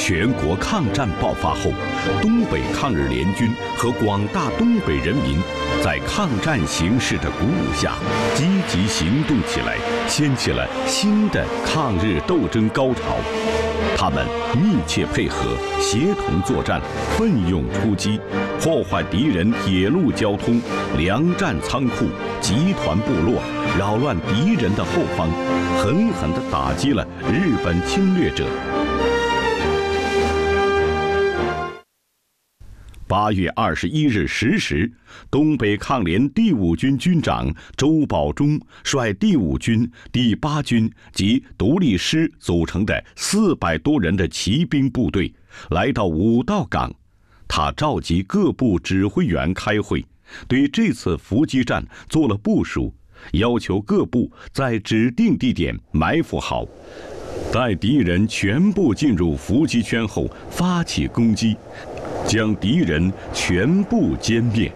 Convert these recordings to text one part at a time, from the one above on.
全国抗战爆发后，东北抗日联军和广大东北人民在抗战形势的鼓舞下，积极行动起来，掀起了新的抗日斗争高潮。他们密切配合，协同作战，奋勇出击，破坏敌人铁路交通、粮站仓库、集团部落，扰乱敌人的后方，狠狠地打击了日本侵略者。8月21日10时，东北抗联第5军军长周保中率第5军、第8军及独立师组成的400多人的骑兵部队来到五道岗。他召集各部指挥员开会，对这次伏击战做了部署，要求各部在指定地点埋伏好，待敌人全部进入伏击圈后发起攻击，将敌人全部歼灭。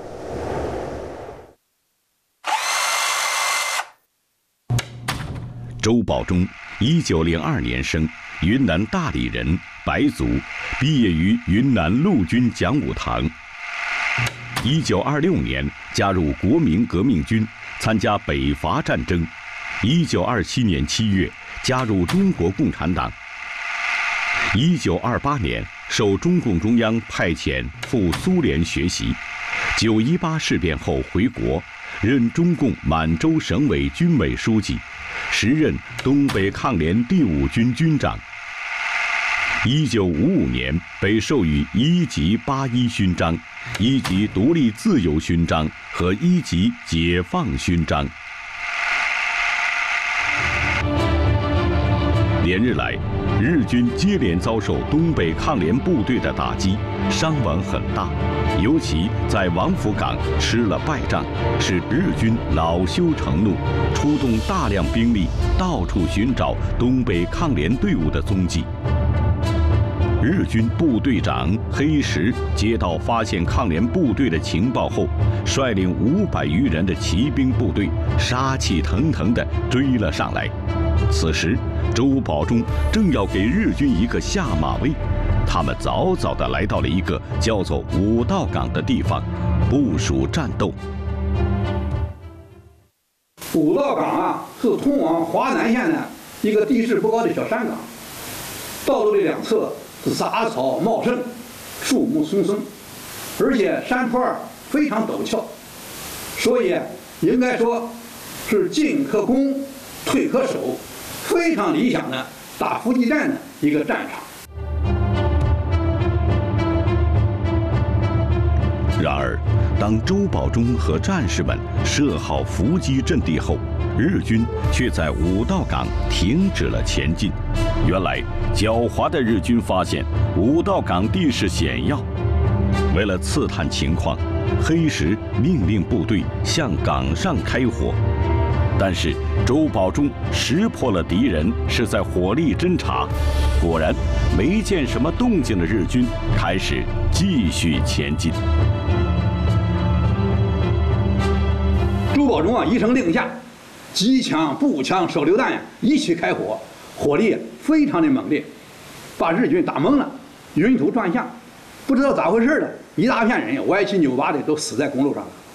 周保中，1902年生，云南大理人，白族，毕业于云南陆军讲武堂。1926年加入国民革命军，参加北伐战争。1927年7月加入中国共产党。1928年受中共中央派遣赴苏联学习，9·18事变后回国，任中共满洲省委军委书记，时任东北抗联第5军军长。1955年被授予1级81勋章、1级独立自由勋章和1级解放勋章。连日来，日军接连遭受东北抗联部队的打击，伤亡很大，尤其在王府岗吃了败仗，使日军恼羞成怒，出动大量兵力，到处寻找东北抗联队伍的踪迹。日军部队长黑石接到发现抗联部队的情报后，率领500余人的骑兵部队杀气腾腾地追了上来。此时，周保中正要给日军一个下马威，他们早早地来到了一个叫做五道岗的地方，部署战斗。 五道岗啊，是通往华南县的一个地势不高的小山岗，道路的两侧是杂草茂盛，树木松森，而且山坡非常陡峭，所以应该说是进可攻，退可守，非常理想的打伏击战的一个战场。 然而，当周保中和战士们设好伏击阵地后，日军却在五道岗停止了前进。原来，狡猾的日军发现五道岗地势险要，为了刺探情况，黑石命令部队向岗上开火。但是周保中识破了敌人是在火力侦察，果然没见什么动静的日军开始继续前进。 周保中啊，一声令下，机枪、步枪、手榴弹呀一起开火，火力非常的猛烈，把日军打懵了，晕头转向，不知道咋回事了，一大片人歪七扭八的都死在公路上了。